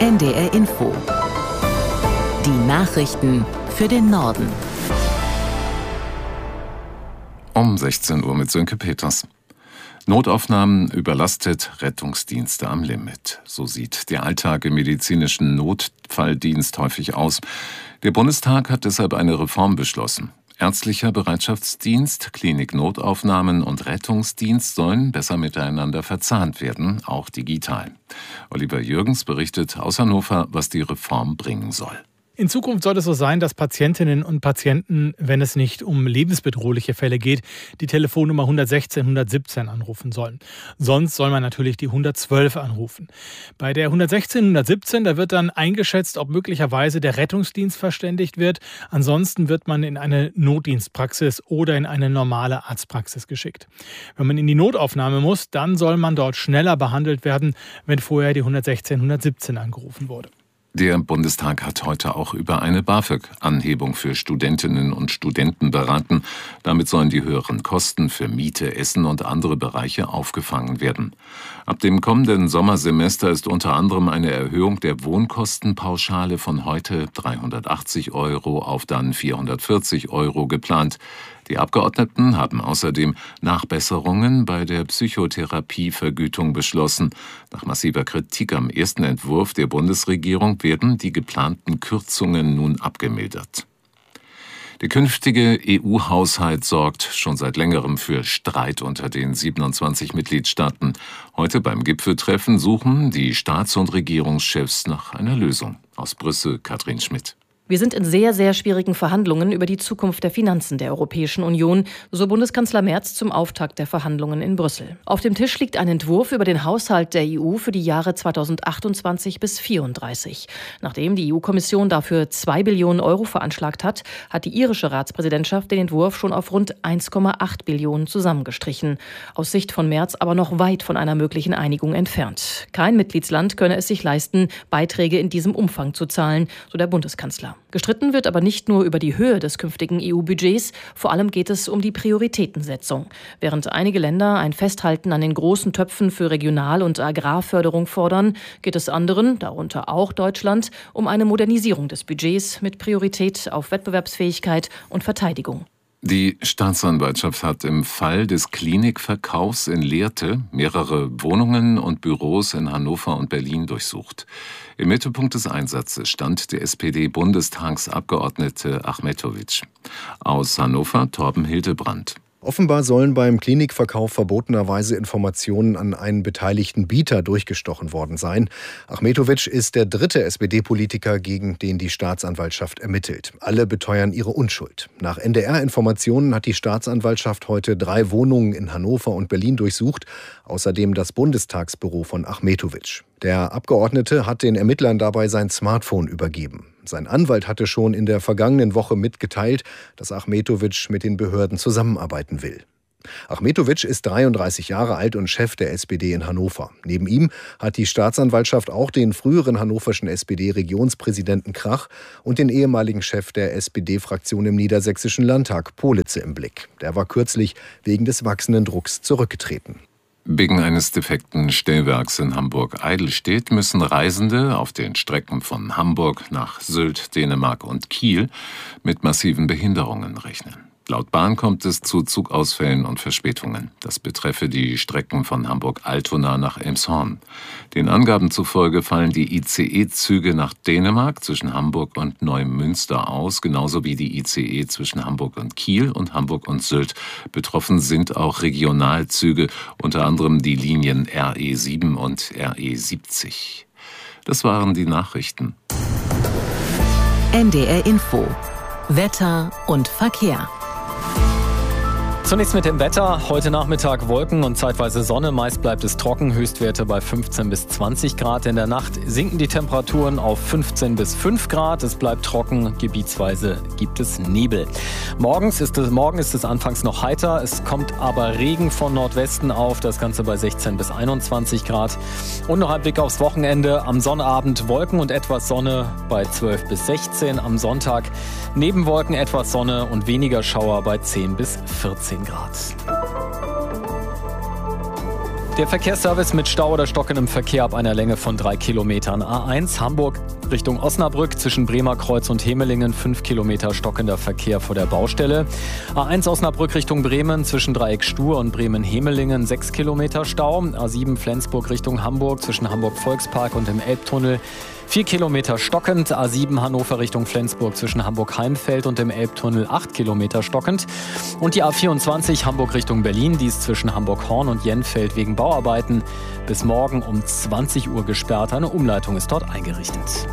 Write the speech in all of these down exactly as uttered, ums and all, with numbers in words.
N D R Info. Die Nachrichten für den Norden. Um sechzehn Uhr mit Sönke Peters. Notaufnahmen überlastet, Rettungsdienste am Limit. So sieht der Alltag im medizinischen Notfalldienst häufig aus. Der Bundestag hat deshalb eine Reform beschlossen. Ärztlicher Bereitschaftsdienst, Klinik-Notaufnahmen und Rettungsdienst sollen besser miteinander verzahnt werden, auch digital. Oliver Jürgens berichtet aus Hannover, was die Reform bringen soll. In Zukunft soll es so sein, dass Patientinnen und Patienten, wenn es nicht um lebensbedrohliche Fälle geht, die Telefonnummer hundertsechzehn hundertsiebzehn anrufen sollen. Sonst soll man natürlich die hundertzwölf anrufen. Bei der hundertsechzehn hundertsiebzehn, da wird dann eingeschätzt, ob möglicherweise der Rettungsdienst verständigt wird. Ansonsten wird man in eine Notdienstpraxis oder in eine normale Arztpraxis geschickt. Wenn man in die Notaufnahme muss, dann soll man dort schneller behandelt werden, wenn vorher die hundertsechzehn hundertsiebzehn angerufen wurde. Der Bundestag hat heute auch über eine BAföG-Anhebung für Studentinnen und Studenten beraten. Damit sollen die höheren Kosten für Miete, Essen und andere Bereiche aufgefangen werden. Ab dem kommenden Sommersemester ist unter anderem eine Erhöhung der Wohnkostenpauschale von heute dreihundertachtzig Euro auf dann vierhundertvierzig Euro geplant. Die Abgeordneten haben außerdem Nachbesserungen bei der Psychotherapievergütung beschlossen. Nach massiver Kritik am ersten Entwurf der Bundesregierung werden die geplanten Kürzungen nun abgemildert. Der künftige E U-Haushalt sorgt schon seit längerem für Streit unter den siebenundzwanzig Mitgliedstaaten. Heute beim Gipfeltreffen suchen die Staats- und Regierungschefs nach einer Lösung. Aus Brüssel, Katrin Schmidt. Wir sind in sehr, sehr schwierigen Verhandlungen über die Zukunft der Finanzen der Europäischen Union, so Bundeskanzler Merz zum Auftakt der Verhandlungen in Brüssel. Auf dem Tisch liegt ein Entwurf über den Haushalt der E U für die Jahre zweitausendachtundzwanzig bis zweitausendvierunddreißig. Nachdem die E U-Kommission dafür zwei Billionen Euro veranschlagt hat, hat die irische Ratspräsidentschaft den Entwurf schon auf rund eins Komma acht Billionen zusammengestrichen. Aus Sicht von Merz aber noch weit von einer möglichen Einigung entfernt. Kein Mitgliedsland könne es sich leisten, Beiträge in diesem Umfang zu zahlen, so der Bundeskanzler. Gestritten wird aber nicht nur über die Höhe des künftigen E U-Budgets, vor allem geht es um die Prioritätensetzung. Während einige Länder ein Festhalten an den großen Töpfen für Regional- und Agrarförderung fordern, geht es anderen, darunter auch Deutschland, um eine Modernisierung des Budgets mit Priorität auf Wettbewerbsfähigkeit und Verteidigung. Die Staatsanwaltschaft hat im Fall des Klinikverkaufs in Lehrte mehrere Wohnungen und Büros in Hannover und Berlin durchsucht. Im Mittelpunkt des Einsatzes stand der S P D-Bundestagsabgeordnete Achmetović. Aus Hannover Torben Hildebrand. Offenbar sollen beim Klinikverkauf verbotenerweise Informationen an einen beteiligten Bieter durchgestochen worden sein. Achmetović ist der dritte S P D-Politiker, gegen den die Staatsanwaltschaft ermittelt. Alle beteuern ihre Unschuld. Nach N D R-Informationen hat die Staatsanwaltschaft heute drei Wohnungen in Hannover und Berlin durchsucht, außerdem das Bundestagsbüro von Achmetović. Der Abgeordnete hat den Ermittlern dabei sein Smartphone übergeben. Sein Anwalt hatte schon in der vergangenen Woche mitgeteilt, dass Achmetović mit den Behörden zusammenarbeiten will. Achmetović ist dreiunddreißig Jahre alt und Chef der S P D in Hannover. Neben ihm hat die Staatsanwaltschaft auch den früheren hannoverschen S P D-Regionspräsidenten Krach und den ehemaligen Chef der S P D-Fraktion im Niedersächsischen Landtag, Politze, im Blick. Der war kürzlich wegen des wachsenden Drucks zurückgetreten. Wegen eines defekten Stellwerks in Hamburg-Eidelstedt müssen Reisende auf den Strecken von Hamburg nach Sylt, Dänemark und Kiel mit massiven Behinderungen rechnen. Laut Bahn kommt es zu Zugausfällen und Verspätungen. Das betreffe die Strecken von Hamburg-Altona nach Elmshorn. Den Angaben zufolge fallen die I C E-Züge nach Dänemark zwischen Hamburg und Neumünster aus, genauso wie die I C E zwischen Hamburg und Kiel und Hamburg und Sylt. Betroffen sind auch Regionalzüge, unter anderem die Linien R E sieben und R E siebzig. Das waren die Nachrichten. N D R Info. Wetter und Verkehr. Zunächst mit dem Wetter. Heute Nachmittag Wolken und zeitweise Sonne. Meist bleibt es trocken. Höchstwerte bei fünfzehn bis zwanzig Grad. In der Nacht sinken die Temperaturen auf fünfzehn bis fünf Grad. Es bleibt trocken. Gebietsweise gibt es Nebel. Morgens ist es, morgen ist es anfangs noch heiter. Es kommt aber Regen von Nordwesten auf. Das Ganze bei sechzehn bis einundzwanzig Grad. Und noch ein Blick aufs Wochenende. Am Sonnabend Wolken und etwas Sonne bei zwölf bis sechzehn. Am Sonntag neben Wolken etwas Sonne und weniger Schauer bei zehn bis vierzehn Grad. Der Verkehrsservice mit Stau oder stockendem Verkehr ab einer Länge von drei Kilometern. A eins Hamburg Richtung Osnabrück zwischen Bremerkreuz und Hemelingen fünf Kilometer stockender Verkehr vor der Baustelle. A eins Osnabrück Richtung Bremen zwischen Dreieck Stur und Bremen-Hemelingen sechs Kilometer Stau. A sieben Flensburg Richtung Hamburg zwischen Hamburg-Volkspark und dem Elbtunnel vier Kilometer stockend. A sieben Hannover Richtung Flensburg zwischen Hamburg-Heimfeld und dem Elbtunnel acht Kilometer stockend. Und die A vierundzwanzig Hamburg Richtung Berlin, die ist zwischen Hamburg-Horn und Jenfeld wegen Bauarbeiten bis morgen um zwanzig Uhr gesperrt. Eine Umleitung ist dort eingerichtet.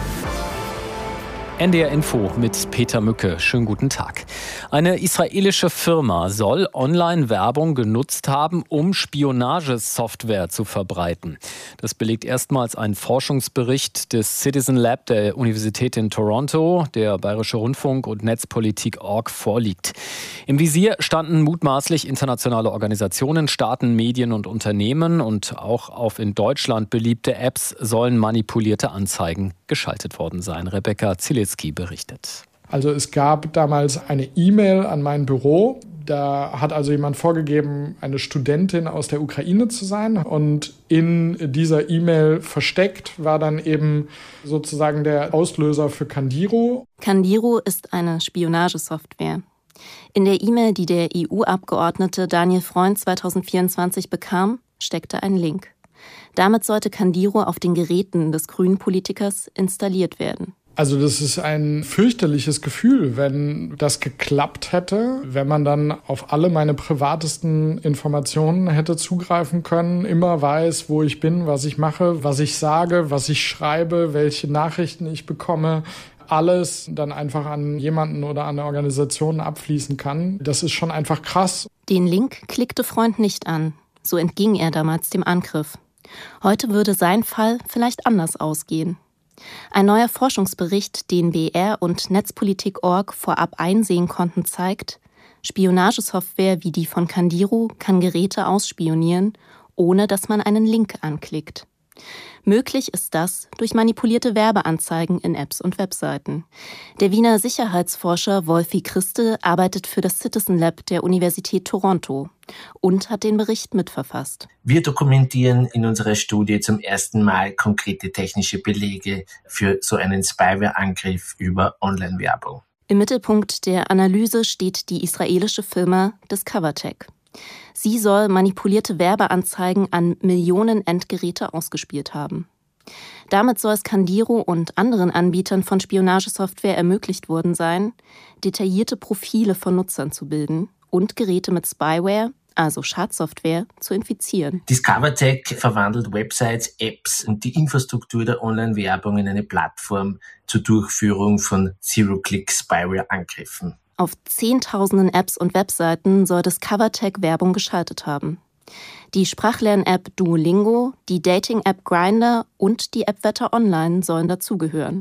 N D R Info mit Peter Mücke. Schönen guten Tag. Eine israelische Firma soll Online-Werbung genutzt haben, um Spionagesoftware zu verbreiten. Das belegt erstmals ein Forschungsbericht des Citizen Lab der Universität in Toronto, der Bayerische Rundfunk und Netzpolitik Punkt org vorliegt. Im Visier standen mutmaßlich internationale Organisationen, Staaten, Medien und Unternehmen, und auch auf in Deutschland beliebte Apps sollen manipulierte Anzeigen geschaltet worden sein. Rebecca Zielecki berichtet. Also es gab damals eine E-Mail an mein Büro. Da hat also jemand vorgegeben, eine Studentin aus der Ukraine zu sein. Und in dieser E-Mail versteckt war dann eben sozusagen der Auslöser für Candiro. Candiro ist eine Spionagesoftware. In der E-Mail, die der E U-Abgeordnete Daniel Freund zwanzig vierundzwanzig bekam, steckte ein Link. Damit sollte Candiro auf den Geräten des grünen Politikers installiert werden. Also das ist ein fürchterliches Gefühl, wenn das geklappt hätte, wenn man dann auf alle meine privatesten Informationen hätte zugreifen können, immer weiß, wo ich bin, was ich mache, was ich sage, was ich schreibe, welche Nachrichten ich bekomme, alles dann einfach an jemanden oder an eine Organisation abfließen kann. Das ist schon einfach krass. Den Link klickte Freund nicht an. So entging er damals dem Angriff. Heute würde sein Fall vielleicht anders ausgehen. Ein neuer Forschungsbericht, den B R und Netzpolitik Punkt org vorab einsehen konnten, zeigt, Spionagesoftware wie die von Candiro kann Geräte ausspionieren, ohne dass man einen Link anklickt. Möglich ist das durch manipulierte Werbeanzeigen in Apps und Webseiten. Der Wiener Sicherheitsforscher Wolfi Christel arbeitet für das Citizen Lab der Universität Toronto und hat den Bericht mitverfasst. Wir dokumentieren in unserer Studie zum ersten Mal konkrete technische Belege für so einen Spyware-Angriff über Online-Werbung. Im Mittelpunkt der Analyse steht die israelische Firma DiscoverTech. Sie soll manipulierte Werbeanzeigen an Millionen Endgeräte ausgespielt haben. Damit soll es Candiro und anderen Anbietern von Spionagesoftware ermöglicht worden sein, detaillierte Profile von Nutzern zu bilden und Geräte mit Spyware, also Schadsoftware, zu infizieren. DiscoverTech verwandelt Websites, Apps und die Infrastruktur der Online-Werbung in eine Plattform zur Durchführung von Zero-Click-Spyware-Angriffen. Auf zehntausenden Apps und Webseiten soll DiscoverTech Werbung geschaltet haben. Die Sprachlern-App Duolingo, die Dating-App Grindr und die App Wetter Online sollen dazugehören.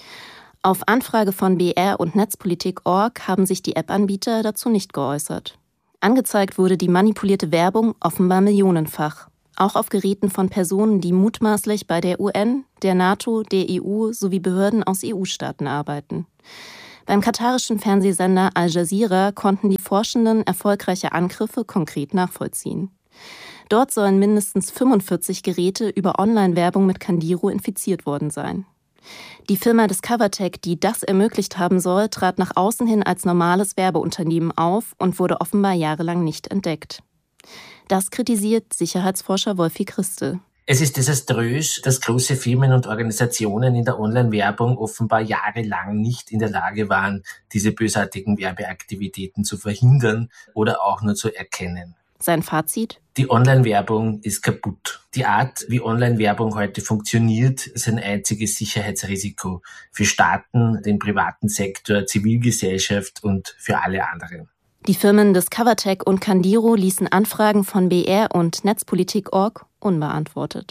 Auf Anfrage von B R und Netzpolitik Punkt org haben sich die App-Anbieter dazu nicht geäußert. Angezeigt wurde die manipulierte Werbung offenbar millionenfach, auch auf Geräten von Personen, die mutmaßlich bei der U N, der NATO, der E U sowie Behörden aus E U-Staaten arbeiten. Beim katarischen Fernsehsender Al Jazeera konnten die Forschenden erfolgreiche Angriffe konkret nachvollziehen. Dort sollen mindestens fünfundvierzig Geräte über Online-Werbung mit Candiro infiziert worden sein. Die Firma DiscoverTech, die das ermöglicht haben soll, trat nach außen hin als normales Werbeunternehmen auf und wurde offenbar jahrelang nicht entdeckt. Das kritisiert Sicherheitsforscher Wolfi Christel. Es ist desaströs, dass große Firmen und Organisationen in der Online-Werbung offenbar jahrelang nicht in der Lage waren, diese bösartigen Werbeaktivitäten zu verhindern oder auch nur zu erkennen. Sein Fazit? Die Online-Werbung ist kaputt. Die Art, wie Online-Werbung heute funktioniert, ist ein einziges Sicherheitsrisiko für Staaten, den privaten Sektor, Zivilgesellschaft und für alle anderen. Die Firmen DiscoverTech und Candiro ließen Anfragen von B R und Netzpolitik Punkt org unbeantwortet.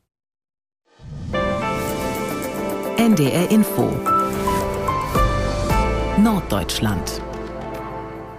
N D R Info Norddeutschland.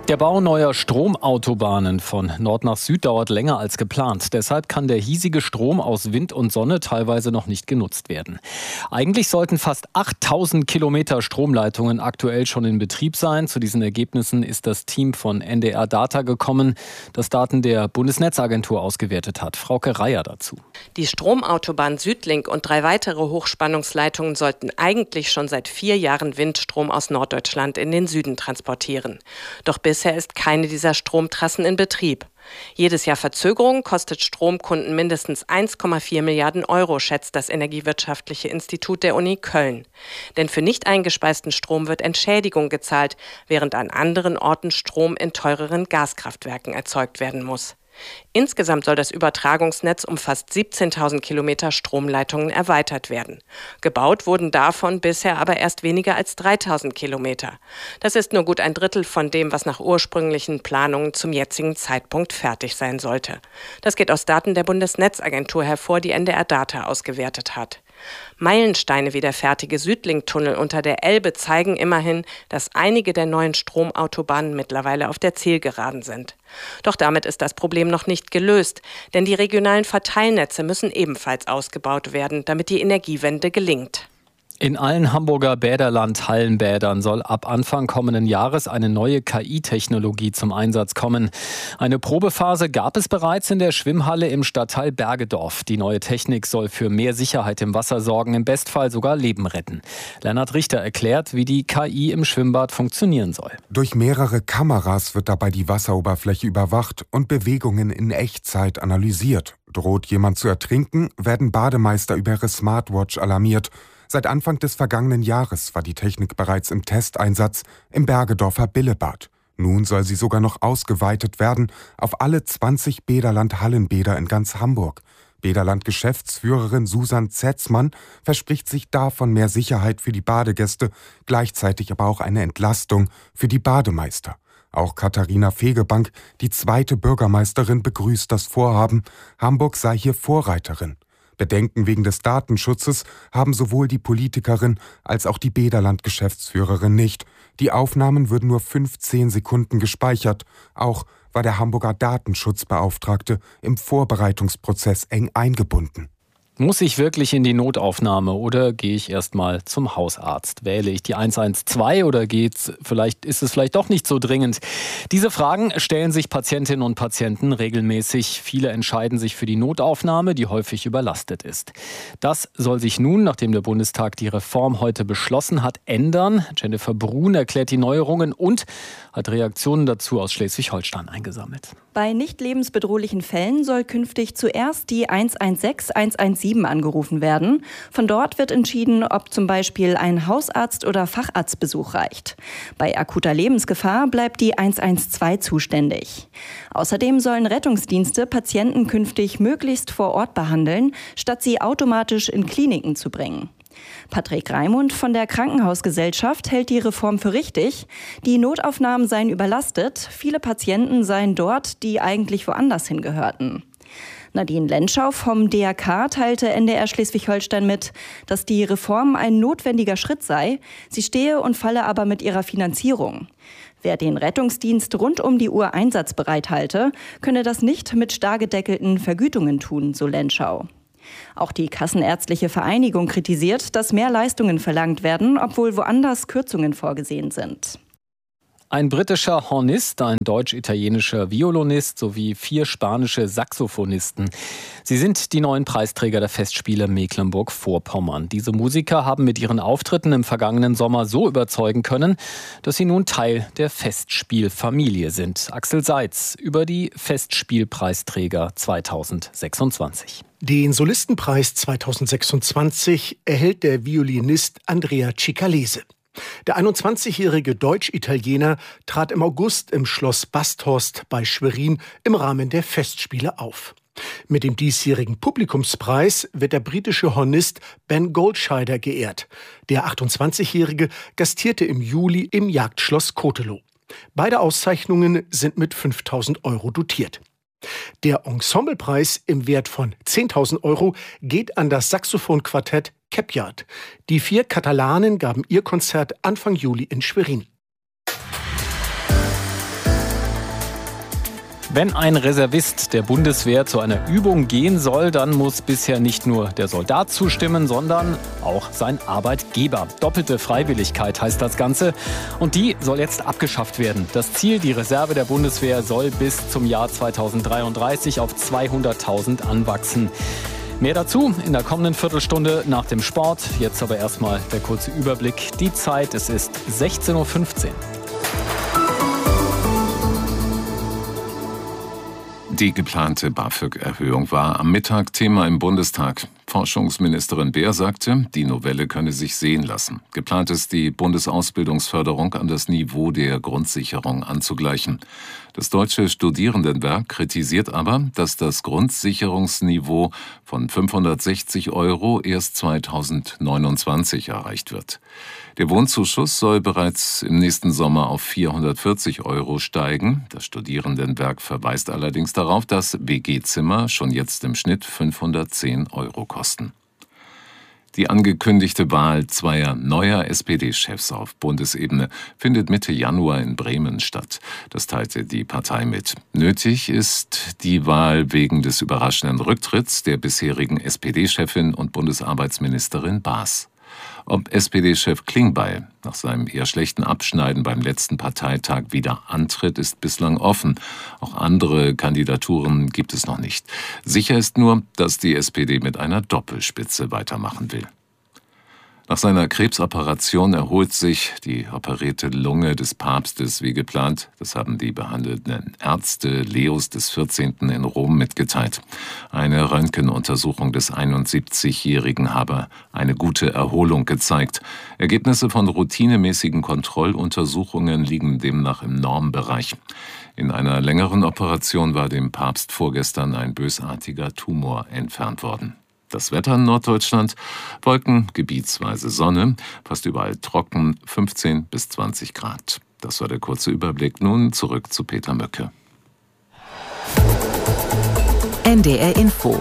Der Bau neuer Stromautobahnen von Nord nach Süd dauert länger als geplant. Deshalb kann der hiesige Strom aus Wind und Sonne teilweise noch nicht genutzt werden. Eigentlich sollten fast achttausend Kilometer Stromleitungen aktuell schon in Betrieb sein. Zu diesen Ergebnissen ist das Team von N D R Data gekommen, das Daten der Bundesnetzagentur ausgewertet hat. Frauke Reier dazu. Die Stromautobahn Südlink und drei weitere Hochspannungsleitungen sollten eigentlich schon seit vier Jahren Windstrom aus Norddeutschland in den Süden transportieren. Doch bis Bisher ist keine dieser Stromtrassen in Betrieb. Jedes Jahr Verzögerung kostet Stromkunden mindestens eins Komma vier Milliarden Euro, schätzt das Energiewirtschaftliche Institut der Uni Köln. Denn für nicht eingespeisten Strom wird Entschädigung gezahlt, während an anderen Orten Strom in teureren Gaskraftwerken erzeugt werden muss. Insgesamt soll das Übertragungsnetz um fast siebzehntausend Kilometer Stromleitungen erweitert werden. Gebaut wurden davon bisher aber erst weniger als dreitausend Kilometer. Das ist nur gut ein Drittel von dem, was nach ursprünglichen Planungen zum jetzigen Zeitpunkt fertig sein sollte. Das geht aus Daten der Bundesnetzagentur hervor, die N D R Data ausgewertet hat. Meilensteine wie der fertige Südlink-Tunnel unter der Elbe zeigen immerhin, dass einige der neuen Stromautobahnen mittlerweile auf der Zielgeraden sind. Doch damit ist das Problem noch nicht gelöst, denn die regionalen Verteilnetze müssen ebenfalls ausgebaut werden, damit die Energiewende gelingt. In allen Hamburger Bäderland-Hallenbädern soll ab Anfang kommenden Jahres eine neue K I-Technologie zum Einsatz kommen. Eine Probephase gab es bereits in der Schwimmhalle im Stadtteil Bergedorf. Die neue Technik soll für mehr Sicherheit im Wasser sorgen, im Bestfall sogar Leben retten. Lennart Richter erklärt, wie die K I im Schwimmbad funktionieren soll. Durch mehrere Kameras wird dabei die Wasseroberfläche überwacht und Bewegungen in Echtzeit analysiert. Droht jemand zu ertrinken, werden Bademeister über ihre Smartwatch alarmiert. Seit Anfang des vergangenen Jahres war die Technik bereits im Testeinsatz im Bergedorfer Billebad. Nun soll sie sogar noch ausgeweitet werden auf alle zwanzig Bäderland-Hallenbäder in ganz Hamburg. Bäderland-Geschäftsführerin Susan Zetzmann verspricht sich davon mehr Sicherheit für die Badegäste, gleichzeitig aber auch eine Entlastung für die Bademeister. Auch Katharina Fegebank, die zweite Bürgermeisterin, begrüßt das Vorhaben. Hamburg sei hier Vorreiterin. Bedenken wegen des Datenschutzes haben sowohl die Politikerin als auch die Bäderland-Geschäftsführerin nicht. Die Aufnahmen würden nur fünfzehn Sekunden gespeichert. Auch war der Hamburger Datenschutzbeauftragte im Vorbereitungsprozess eng eingebunden. Muss ich wirklich in die Notaufnahme oder gehe ich erstmal zum Hausarzt? Wähle ich die eins eins zwei oder geht's vielleicht, ist es vielleicht doch nicht so dringend? Diese Fragen stellen sich Patientinnen und Patienten regelmäßig. Viele entscheiden sich für die Notaufnahme, die häufig überlastet ist. Das soll sich nun, nachdem der Bundestag die Reform heute beschlossen hat, ändern. Jennifer Brun erklärt die Neuerungen und hat Reaktionen dazu aus Schleswig-Holstein eingesammelt. Bei nicht lebensbedrohlichen Fällen soll künftig zuerst die eins eins sechs, eins eins sieben angerufen werden. Von dort wird entschieden, ob zum Beispiel ein Hausarzt- oder Facharztbesuch reicht. Bei akuter Lebensgefahr bleibt die eins eins zwei zuständig. Außerdem sollen Rettungsdienste Patienten künftig möglichst vor Ort behandeln, statt sie automatisch in Kliniken zu bringen. Patrick Raimund von der Krankenhausgesellschaft hält die Reform für richtig. Die Notaufnahmen seien überlastet. Viele Patienten seien dort, die eigentlich woanders hingehörten. Nadine Lenschau vom D R K teilte N D R Schleswig-Holstein mit, dass die Reform ein notwendiger Schritt sei. Sie stehe und falle aber mit ihrer Finanzierung. Wer den Rettungsdienst rund um die Uhr einsatzbereit halte, könne das nicht mit starr gedeckelten Vergütungen tun, so Lenschau. Auch die Kassenärztliche Vereinigung kritisiert, dass mehr Leistungen verlangt werden, obwohl woanders Kürzungen vorgesehen sind. Ein britischer Hornist, ein deutsch-italienischer Violinist sowie vier spanische Saxophonisten. Sie sind die neuen Preisträger der Festspiele Mecklenburg-Vorpommern. Diese Musiker haben mit ihren Auftritten im vergangenen Sommer so überzeugen können, dass sie nun Teil der Festspielfamilie sind. Axel Seitz über die Festspielpreisträger zweitausendsechsundzwanzig. Den Solistenpreis zweitausendsechsundzwanzig erhält der Violinist Andrea Cicalese. Der einundzwanzigjährige Deutsch-Italiener trat im August im Schloss Basthorst bei Schwerin im Rahmen der Festspiele auf. Mit dem diesjährigen Publikumspreis wird der britische Hornist Ben Goldscheider geehrt. Der achtundzwanzigjährige gastierte im Juli im Jagdschloss Cotelow. Beide Auszeichnungen sind mit fünftausend Euro dotiert. Der Ensemblepreis im Wert von zehntausend Euro geht an das Saxophonquartett Capiat. Die vier Katalanen gaben ihr Konzert Anfang Juli in Schwerin. Wenn ein Reservist der Bundeswehr zu einer Übung gehen soll, dann muss bisher nicht nur der Soldat zustimmen, sondern auch sein Arbeitgeber. Doppelte Freiwilligkeit heißt das Ganze. Und die soll jetzt abgeschafft werden. Das Ziel, die Reserve der Bundeswehr, soll bis zum Jahr zweitausenddreiunddreißig auf zweihunderttausend anwachsen. Mehr dazu in der kommenden Viertelstunde nach dem Sport. Jetzt aber erstmal der kurze Überblick. Die Zeit, es ist sechzehn Uhr fünfzehn. Die geplante BAföG-Erhöhung war am Mittag Thema im Bundestag. Forschungsministerin Beer sagte, die Novelle könne sich sehen lassen. Geplant ist, die Bundesausbildungsförderung an das Niveau der Grundsicherung anzugleichen. Das Deutsche Studierendenwerk kritisiert aber, dass das Grundsicherungsniveau von fünfhundertsechzig Euro erst zweitausendneunundzwanzig erreicht wird. Der Wohnzuschuss soll bereits im nächsten Sommer auf vierhundertvierzig Euro steigen. Das Studierendenwerk verweist allerdings darauf, dass W G-Zimmer schon jetzt im Schnitt fünfhundertzehn Euro kosten. Die angekündigte Wahl zweier neuer S P D-Chefs auf Bundesebene findet Mitte Januar in Bremen statt. Das teilte die Partei mit. Nötig ist die Wahl wegen des überraschenden Rücktritts der bisherigen S P D-Chefin und Bundesarbeitsministerin Baas. Ob S P D-Chef Klingbeil nach seinem eher schlechten Abschneiden beim letzten Parteitag wieder antritt, ist bislang offen. Auch andere Kandidaturen gibt es noch nicht. Sicher ist nur, dass die S P D mit einer Doppelspitze weitermachen will. Nach seiner Krebsoperation erholt sich die operierte Lunge des Papstes wie geplant. Das haben die behandelnden Ärzte Leos des vierzehnten in Rom mitgeteilt. Eine Röntgenuntersuchung des einundsiebzigjährigen habe eine gute Erholung gezeigt. Ergebnisse von routinemäßigen Kontrolluntersuchungen liegen demnach im Normbereich. In einer längeren Operation war dem Papst vorgestern ein bösartiger Tumor entfernt worden. Das Wetter in Norddeutschland: Wolken, gebietsweise Sonne, fast überall trocken, fünfzehn bis zwanzig Grad. Das war der kurze Überblick. Nun zurück zu Peter Möcke. N D R Info.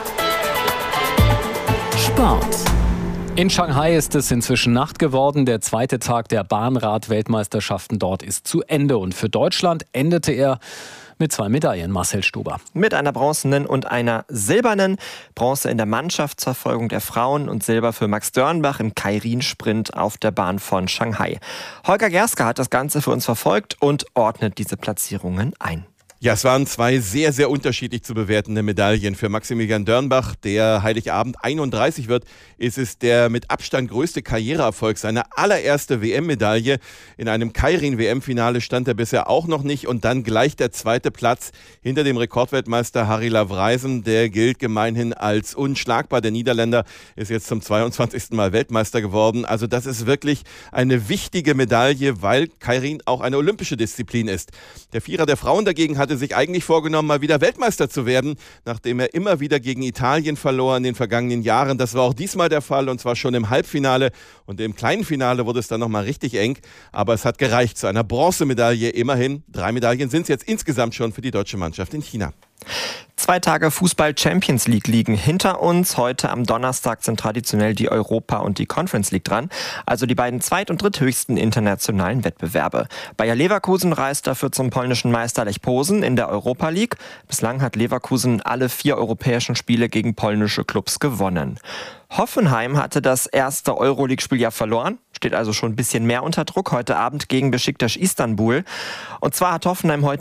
Sport. In Shanghai ist es inzwischen Nacht geworden. Der zweite Tag der Bahnrad-Weltmeisterschaften dort ist zu Ende. Und für Deutschland endete er mit zwei Medaillen. Marcel Stuber. Mit einer bronzenen und einer silbernen. Bronze in der Mannschaftsverfolgung der Frauen und Silber für Max Dörnbach im Kairin-Sprint auf der Bahn von Shanghai. Holger Gerske hat das Ganze für uns verfolgt und ordnet diese Platzierungen ein. Ja, es waren zwei sehr, sehr unterschiedlich zu bewertende Medaillen. Für Maximilian Dörnbach, der Heiligabend einunddreißig wird, ist es der mit Abstand größte Karriereerfolg. Seine allererste W M-Medaille. In einem Kairin-W M-Finale stand er bisher auch noch nicht. Und dann gleich der zweite Platz hinter dem Rekordweltmeister Harry Lavreisen. Der gilt gemeinhin als unschlagbar. Der Niederländer ist jetzt zum zweiundzwanzigsten Mal Weltmeister geworden. Also das ist wirklich eine wichtige Medaille, weil Kairin auch eine olympische Disziplin ist. Der Vierer der Frauen dagegen hatte sich eigentlich vorgenommen, mal wieder Weltmeister zu werden, nachdem er immer wieder gegen Italien verlor in den vergangenen Jahren. Das war auch diesmal der Fall, und zwar schon im Halbfinale. Und im kleinen Finale wurde es dann nochmal richtig eng. Aber es hat gereicht zu einer Bronzemedaille. Immerhin, drei Medaillen sind es jetzt insgesamt schon für die deutsche Mannschaft in China. Zwei Tage Fußball-Champions League liegen hinter uns. Heute am Donnerstag sind traditionell die Europa- und die Conference League dran. Also die beiden zweit- und dritthöchsten internationalen Wettbewerbe. Bayer Leverkusen reist dafür zum polnischen Meister Lech Posen in der Europa League. Bislang hat Leverkusen alle vier europäischen Spiele gegen polnische Clubs gewonnen. Hoffenheim hatte das erste Euroleague-Spiel ja verloren, steht also schon ein bisschen mehr unter Druck heute Abend gegen Beşiktaş Istanbul. Und zwar hat Hoffenheim heute